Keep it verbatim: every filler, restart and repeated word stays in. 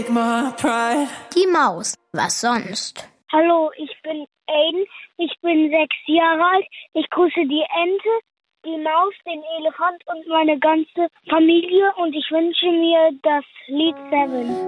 take my pride. Die Maus, was sonst? Hallo, ich bin Aiden, ich bin sechs Jahre alt. Ich grüße die Ente, die Maus, den Elefant und meine ganze Familie und ich wünsche mir das Lied Seven.